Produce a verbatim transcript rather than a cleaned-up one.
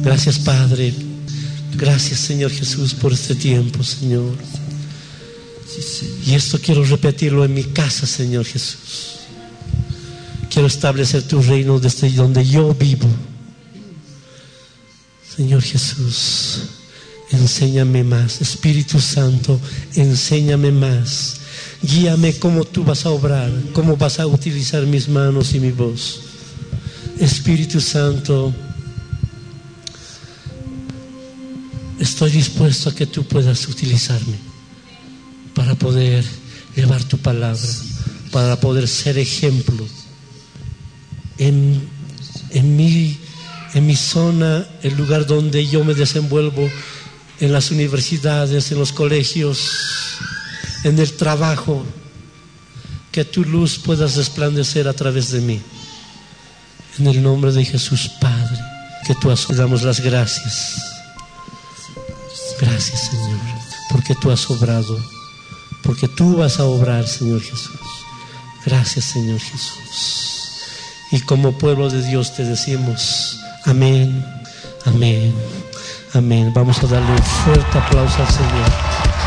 Gracias, Padre. Gracias, Señor Jesús, por este tiempo, Señor. Y esto quiero repetirlo en mi casa, Señor Jesús. Quiero establecer tu reino desde donde yo vivo. Señor Jesús, enséñame más. Espíritu Santo, enséñame más. Guíame cómo tú vas a obrar, cómo vas a utilizar mis manos y mi voz. Espíritu Santo, estoy dispuesto a que tú puedas utilizarme para poder llevar tu palabra, para poder ser ejemplo en, en, mi, en mi zona, el lugar donde yo me desenvuelvo, en las universidades, en los colegios, en el trabajo, que tu luz puedas resplandecer a través de mí. En el nombre de Jesús, Padre, que tú has, te damos las gracias. Gracias, Señor, porque tú has obrado, porque tú vas a obrar, Señor Jesús. Gracias, Señor Jesús. Y como pueblo de Dios te decimos amén, amén, amén. Vamos a darle un fuerte aplauso al Señor.